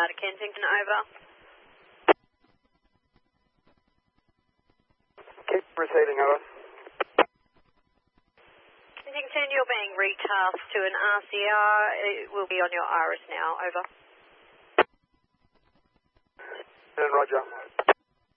to Kensington, over. Keep receiving, over. Kensington, you're being retasked to an RCR. It will be on your Iris now, over. And Roger.